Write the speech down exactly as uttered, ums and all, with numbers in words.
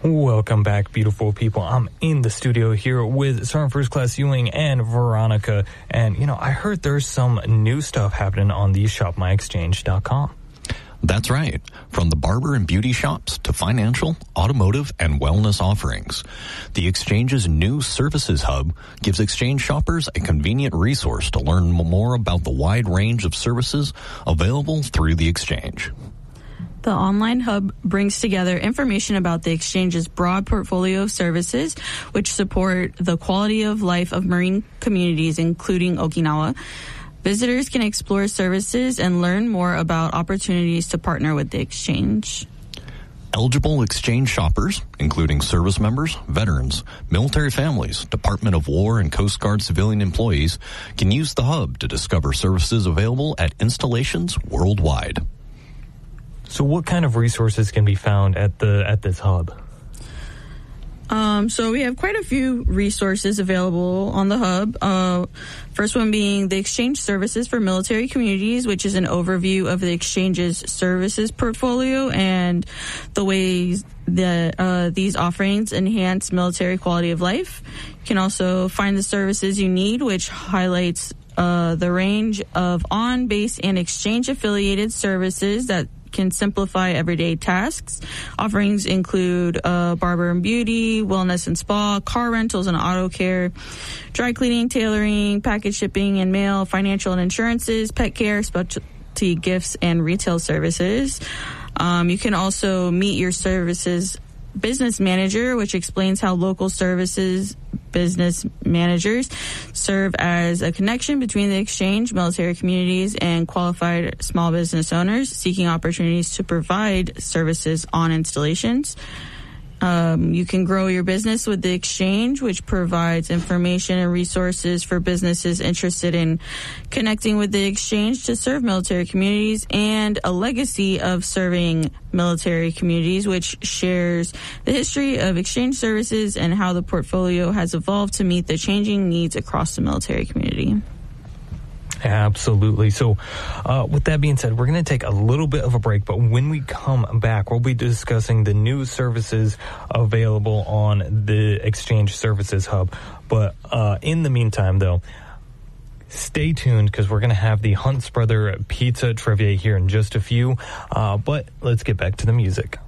Welcome back, beautiful people. I'm in the studio here with Sergeant First Class Ewing and Veronica. And, you know, I heard there's some new stuff happening on the shop my exchange dot com. That's right. From the barber and beauty shops to financial, automotive, and wellness offerings, the Exchange's new Services Hub gives Exchange shoppers a convenient resource to learn more about the wide range of services available through the Exchange. The online hub brings together information about the Exchange's broad portfolio of services, which support the quality of life of marine communities, including Okinawa. Visitors can explore services and learn more about opportunities to partner with the Exchange. Eligible Exchange shoppers, including service members, veterans, military families, Department of War and Coast Guard civilian employees, can use the hub to discover services available at installations worldwide. So what kind of resources can be found at the at this hub? Um, so we have quite a few resources available on the hub. Uh, first one being the Exchange Services for Military Communities, which is an overview of the Exchange's services portfolio and the ways that uh, these offerings enhance military quality of life. You can also find the services you need, which highlights uh, the range of on-base and Exchange-affiliated services that can simplify everyday tasks. Offerings include uh, barber and beauty, wellness and spa, car rentals and auto care, dry cleaning, tailoring, package shipping and mail, financial and insurances, pet care, specialty gifts, and retail services. Um, you can also meet your services business manager, which explains how local services business managers serve as a connection between the Exchange, military communities, and qualified small business owners seeking opportunities to provide services on installations. Um, you can grow your business with the Exchange, which provides information and resources for businesses interested in connecting with the Exchange to serve military communities, and a legacy of serving military communities, which shares the history of Exchange services and how the portfolio has evolved to meet the changing needs across the military community. Absolutely. So uh, with that being said, we're going to take a little bit of a break, but when we come back, we'll be discussing the new services available on the Exchange Services Hub. But uh, in the meantime, though, stay tuned because we're going to have the Hunt's Brother Pizza Trivia here in just a few. Uh, but let's get back to the music.